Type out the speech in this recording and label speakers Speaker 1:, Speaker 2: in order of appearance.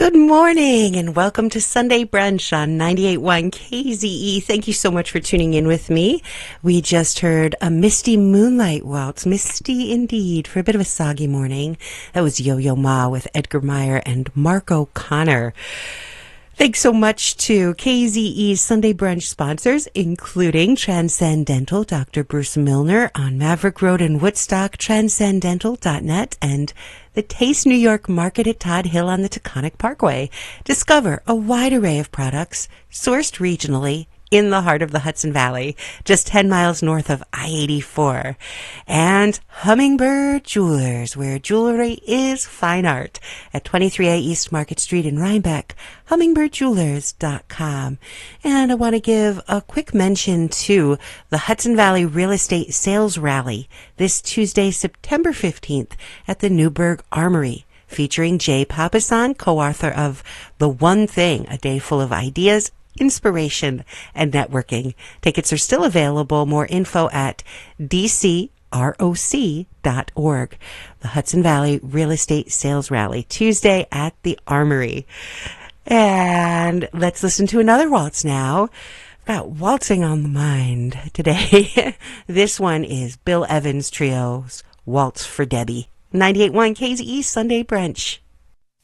Speaker 1: Good morning and welcome to Sunday Brunch on 98.1 KZE. Thank you so much for tuning in with me. We just heard a Misty Moonlight Waltz, misty indeed, for a bit of a soggy morning. That was Yo-Yo Ma with Edgar Meyer and Mark O'Connor. Thanks so much to KZE's Sunday Brunch sponsors, including Transcendental, Dr. Bruce Milner on Maverick Road in Woodstock, transcendental.net, and the Taste New York Market at Todd Hill on the Taconic Parkway. Discover a wide array of products sourced regionally in the heart of the Hudson Valley, just 10 miles north of I-84. And Hummingbird Jewelers, where jewelry is fine art, at 23A East Market Street in Rhinebeck, hummingbirdjewelers.com. And I want to give a quick mention to the Hudson Valley Real Estate Sales Rally this Tuesday, September 15th at the Newburgh Armory, featuring Jay Papasan, co-author of The One Thing, A Day Full of Ideas, Inspiration, and Networking. Tickets are still available. More info at dcroc.org. The Hudson Valley Real Estate Sales Rally, Tuesday at the Armory. And let's listen to another waltz now. I've got waltzing on the mind today. This one is Bill Evans Trio's Waltz for Debbie. 98.1 KZE Sunday Brunch.